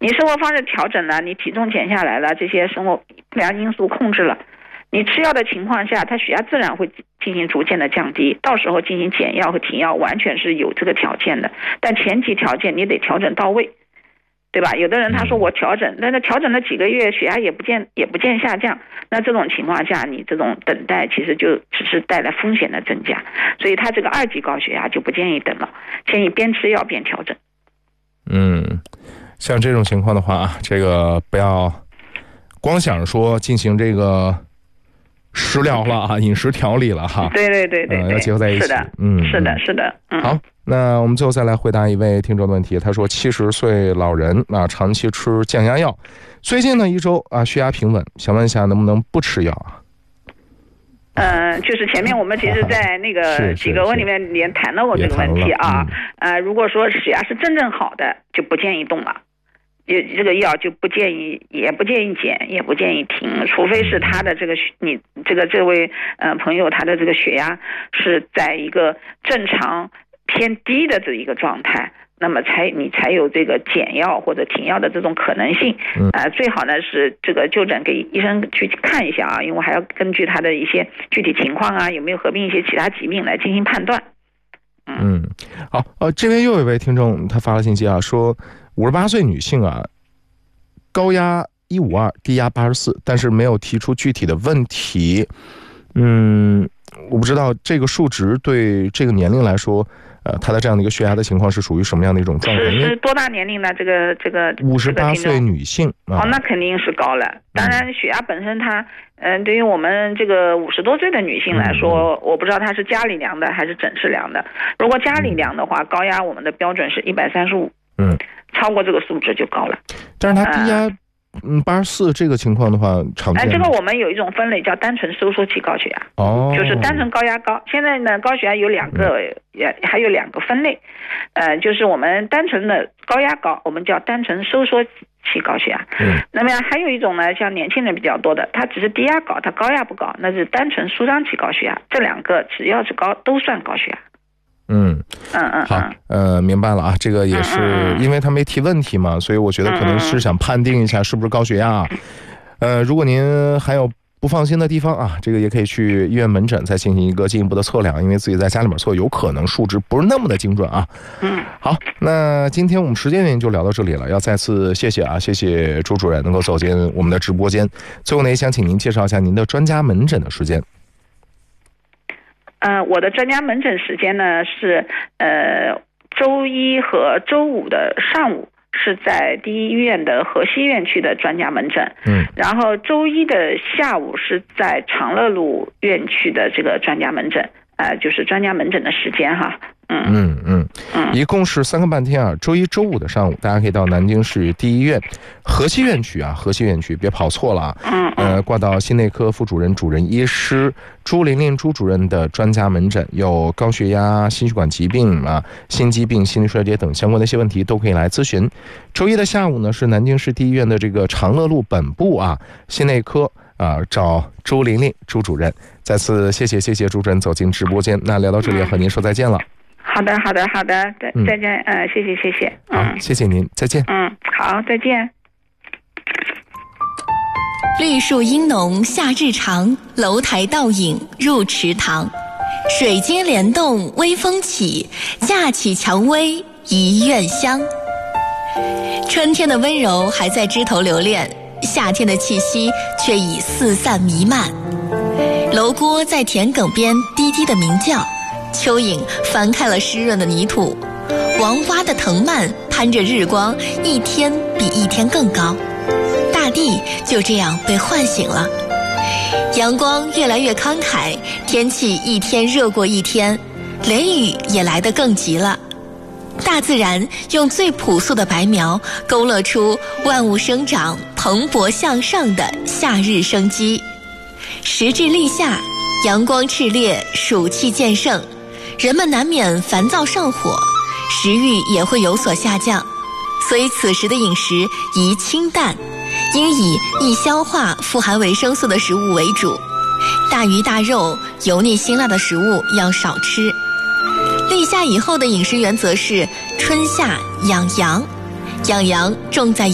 你生活方式调整了，你体重减下来了，这些生活不良因素控制了，你吃药的情况下，它血压自然会进行逐渐的降低，到时候进行减药和停药完全是有这个条件的，但前提条件你得调整到位，对吧？有的人他说我调整，但是调整了几个月，血压也不见下降，那这种情况下，你这种等待其实就只是带来风险的增加，所以他这个2级高血压就不建议等了，建议边吃药边调整。 像这种情况的话，这个不要光想着说进行这个食疗了啊，饮食调理了哈。 对， 要结合在一起。 是的。 好，那我们最后再来回答一位听众的问题。他说70岁老人长期吃降压药，最近呢1周血压平稳，想问一下能不能不吃药啊？ 就是前面我们其实在那个几个问里面也谈到过这个问题啊。如果说血压是真正好的，就不建议动了。这个药就不建议，也不建议减，也不建议停，除非是他的这位朋友他的这个血压是在一个正常偏低的这一个状态，那么你才有这个减药或者停药的这种可能性。最好呢是这个就诊给医生去看一下啊，因为还要根据他的一些具体情况啊，有没有合并一些其他疾病来进行判断。 好，这边又有一位听众他发了信息说58岁女性高压152，低压84，但是没有提出具体的问题。我不知道这个数值对这个年龄来说，她的这样的一个血压的情况是属于什么样的一种状态？ 是多大年龄呢？这个 58岁女性那肯定是高了。当然，血压本身它，对于我们这个50多岁的女性来说，我不知道她是家里量的还是诊室量的。如果家里量的话，高压我们的标准是135。超过这个数值就高了。 但是它低压84这个情况的话，常见。 这个我们有一种分类叫单纯收缩期高血压。就是单纯高压高。现在呢，高血压有2个，还有2个分类。就是我们单纯的高压高，我们叫单纯收缩期高血压。那么还有一种呢，像年轻人比较多的，他只是低压高，他高压不高，那是单纯舒张期高血压。这2个只要是高，都算高血压。 好，明白了这个也是因为他没提问题嘛，所以我觉得可能是想判定一下是不是高血压。如果您还有不放心的地方这个也可以去医院门诊再进行一个进一步的测量，因为自己在家里面测有可能数值不是那么的精准好，那今天我们时间原因就聊到这里了，要再次谢谢朱主任能够走进我们的直播间。最后呢，也想请您介绍一下您的专家门诊的时间。 我的专家门诊时间呢是周一和周五的上午是在第一医院的河西院区的专家门诊，然后周一的下午是在长乐路院区的这个专家门诊，就是专家门诊的时间一共是3个半天周一周五的上午，大家可以到南京市第一医院河西院区别跑错了挂到心内科副主任主任医师朱玲玲朱主任的专家门诊，有高血压、心血管疾病心肌病、心力衰竭等相关的一些问题都可以来咨询。周一的下午呢是南京市第一医院的这个长乐路本部心内科找朱玲玲朱主任。再次谢谢朱主任走进直播间，那聊到这里和您说再见了。 好的，再见。谢谢。 好，谢谢您，再见。 好，再见。 绿树阴浓夏日长，楼台倒影入池塘。水晶帘动微风起，架起蔷薇一院香。春天的温柔还在枝头留恋，夏天的气息却已四散弥漫。楼锅在田埂边低低的鸣叫，蚯蚓翻开了湿润的泥土，王蛙的藤蔓攀着日光，一天比一天更高。大地就这样被唤醒了，阳光越来越慷慨，天气一天热过一天，雷雨也来得更急了。大自然用最朴素的白描勾勒出万物生长蓬勃向上的夏日生机。时至立夏，阳光炽烈，暑气渐盛，人们难免烦躁上火，食欲也会有所下降，所以此时的饮食宜清淡，应以易消化、富含维生素的食物为主，大鱼大肉、油腻辛辣的食物要少吃。立夏以后的饮食原则是春夏养阳，养阳重在